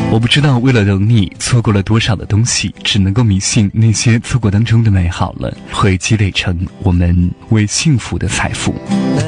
我不知道为了等你错过了多少的东西，只能够迷信那些错过当中的美好了，会积累成我们为幸福的财富。